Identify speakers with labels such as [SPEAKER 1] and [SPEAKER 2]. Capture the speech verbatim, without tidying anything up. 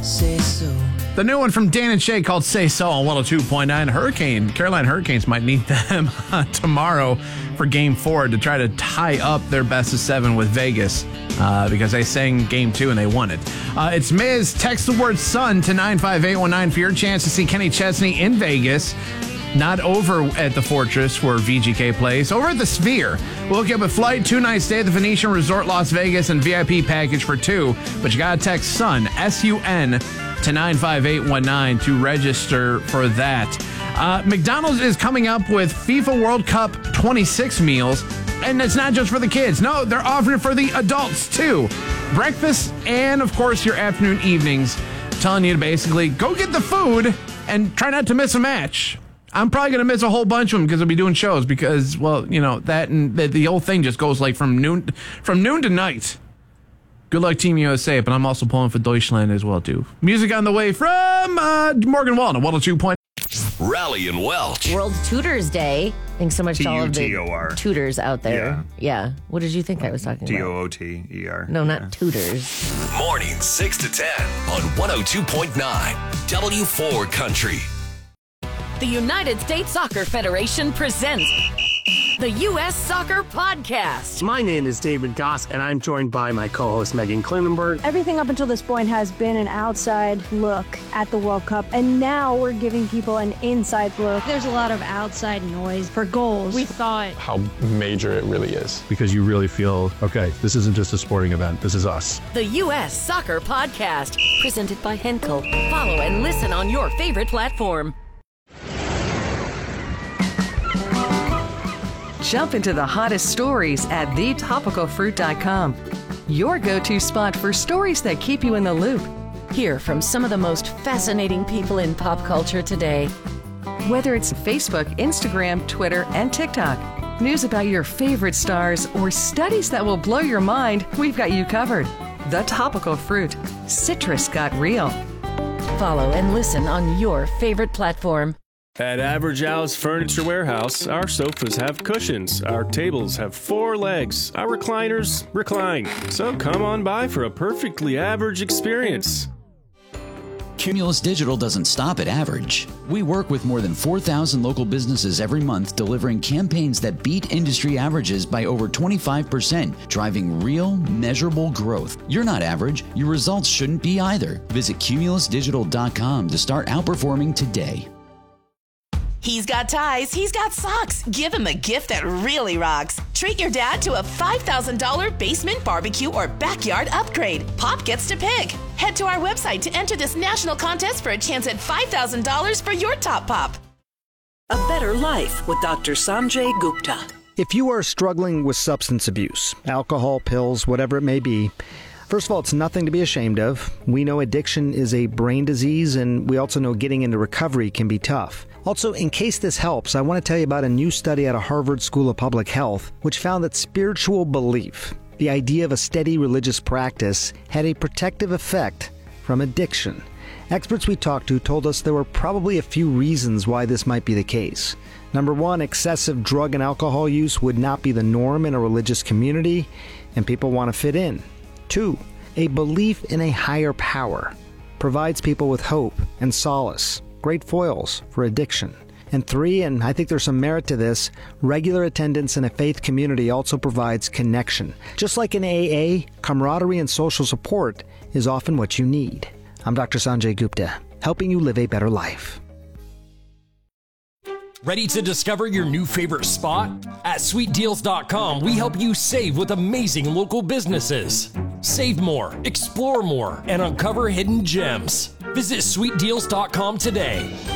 [SPEAKER 1] Say so.
[SPEAKER 2] The new one from Dan and Shay called Say So on one oh two point nine. Hurricane, Carolina Hurricanes might need them tomorrow for game four to try to tie up their best of seven with Vegas uh, because they sang game two and they won it. Uh, it's Miz. Text the word son to nine five eight one nine for your chance to see Kenny Chesney in Vegas. Not over at the Fortress where V G K plays. Over at the Sphere. We'll get a flight, two-night stay at the Venetian Resort Las Vegas and V I P package for two. But you got to text SUN, S U N, to nine five eight one nine to register for that. Uh, McDonald's is coming up with FIFA World Cup twenty-six meals. And it's not just for the kids. No, they're offering it for the adults, too. Breakfast and, of course, your afternoon evenings. Telling you to basically go get the food and try not to miss a match. I'm probably going to miss a whole bunch of them because I'll be doing shows because, well, you know, that and the, the whole thing just goes like from noon from noon to night. Good luck, Team U S A, but I'm also pulling for Deutschland as well, too. Music on the way from uh, Morgan Wallen, one oh two point nine.
[SPEAKER 3] Rally and Welch.
[SPEAKER 4] World Tutors Day. Thanks so much to all of
[SPEAKER 5] T U T O R.
[SPEAKER 4] the tutors out there. Yeah. yeah. What did you think I was talking
[SPEAKER 5] T
[SPEAKER 4] about?
[SPEAKER 5] O O T E R.
[SPEAKER 4] No, not
[SPEAKER 5] yeah.
[SPEAKER 4] tutors.
[SPEAKER 3] Morning six to ten on one oh two point nine W four Country.
[SPEAKER 6] The United States Soccer Federation presents the U S Soccer Podcast.
[SPEAKER 7] My name is David Goss, and I'm joined by my co-host Megan Klinenberg.
[SPEAKER 8] Everything up until this point has been an outside look at the World Cup, and now we're giving people an inside look.
[SPEAKER 9] There's a lot of outside noise for goals. We thought
[SPEAKER 10] how major it really is.
[SPEAKER 11] Because you really feel, okay, this isn't just a sporting event, this is us.
[SPEAKER 6] The U S Soccer Podcast, presented by Henkel. Follow and listen on your favorite platform.
[SPEAKER 12] Jump into the hottest stories at the topical fruit dot com. Your go-to spot for stories that keep you in the loop.
[SPEAKER 6] Hear from some of the most fascinating people in pop culture today.
[SPEAKER 12] Whether it's Facebook, Instagram, Twitter, and TikTok, news about your favorite stars, or studies that will blow your mind, we've got you covered. The Topical Fruit. Citrus got real.
[SPEAKER 6] Follow and listen on your favorite platform.
[SPEAKER 13] At Average Al's Furniture Warehouse, our sofas have cushions, our tables have four legs, our recliners recline. So come on by for a perfectly average experience.
[SPEAKER 14] Cumulus Digital doesn't stop at average. We work with more than four thousand local businesses every month, delivering campaigns that beat industry averages by over twenty-five percent, driving real, measurable growth. You're not average. Your results shouldn't be either. Visit cumulus digital dot com to start outperforming today.
[SPEAKER 15] He's got ties, he's got socks. Give him a gift that really rocks. Treat your dad to a five thousand dollars basement barbecue or backyard upgrade. Pop gets to pick. Head to our website to enter this national contest for a chance at five thousand dollars for your top pop.
[SPEAKER 16] A Better Life with Doctor Sanjay Gupta.
[SPEAKER 17] If you are struggling with substance abuse, alcohol, pills, whatever it may be, first of all, it's nothing to be ashamed of. We know addiction is a brain disease, and we also know getting into recovery can be tough. Also, in case this helps, I want to tell you about a new study out of Harvard School of Public Health, which found that spiritual belief, the idea of a steady religious practice, had a protective effect from addiction. Experts we talked to told us there were probably a few reasons why this might be the case. Number one, excessive drug and alcohol use would not be the norm in a religious community, and people want to fit in. Two, a belief in a higher power provides people with hope and solace, great foils for addiction. And three, and I think there's some merit to this, regular attendance in a faith community also provides connection. Just like in A A, camaraderie and social support is often what you need. I'm Doctor Sanjay Gupta, helping you live a better life.
[SPEAKER 18] Ready to discover your new favorite spot? At sweet deals dot com, we help you save with amazing local businesses. Save more, explore more, and uncover hidden gems. Visit sweet deals dot com today.